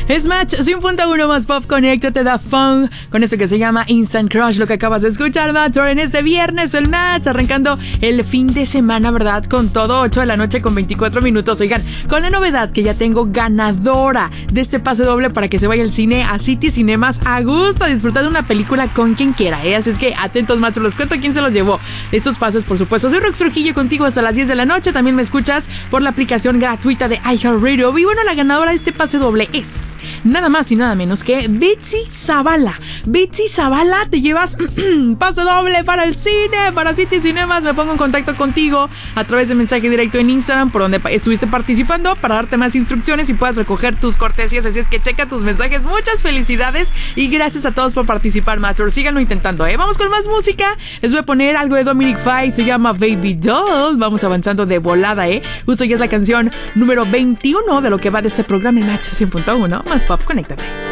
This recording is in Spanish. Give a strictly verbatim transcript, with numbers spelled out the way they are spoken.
Es Match cien punto uno más Pop, conéctate, da fun con eso que se llama Instant Crush, lo que acabas de escuchar, Match, en este viernes el Match, arrancando el fin de semana, ¿verdad? Con todo, ocho de la noche con veinticuatro minutos. Oigan, con la novedad que ya tengo ganadora de este pase doble para que se vaya al cine a City Cinemas a gusto a disfrutar de una película con quien quiera, ¿eh? Así es que atentos, Match, los cuento quién se los llevó. Estos pases, por supuesto, soy Rox Trujillo contigo hasta las diez de la noche. También me escuchas por la aplicación gratuita de iHeartRadio. Y bueno, la ganadora de este pase doble es nada más y nada menos que Betsy Zavala. Betsy Zavala, te llevas pase doble para el cine, para City Cinemas. Me pongo en contacto contigo a través de mensaje directo en Instagram, por donde estuviste participando, para darte más instrucciones y puedas recoger tus cortesías. Así es que checa tus mensajes. Muchas felicidades y gracias a todos por participar, Master. Síganlo intentando, ¿eh? Vamos con más música. Les voy a poner algo de Dominic Fike, se llama Baby Doll. Vamos avanzando de volada, ¿eh? Justo ya es la canción número veintiuno de lo que va de este programa, el Match cien punto uno más Pop. Conéctate.